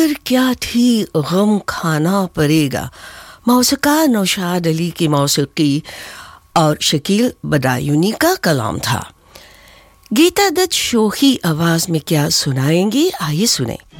फिर क्या थी गम खाना पड़ेगा। मौसीक़ार नौशाद अली की मौसीक़ी और शकील बदायूनी का कलाम था। गीता दत्त शोखी आवाज़ में क्या सुनाएंगी, आइए सुने।